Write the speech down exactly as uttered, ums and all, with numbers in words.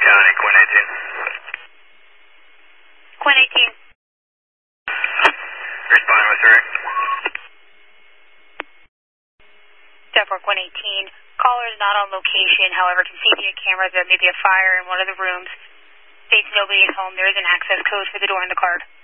County, Quinn eighteen. Quinn eighteen. Respond, Missouri. Denver Quinn eighteen. Caller is not on location, however, can see via cameras there may be a fire in one of the rooms. States nobody is home. There is an access code for the door in the card.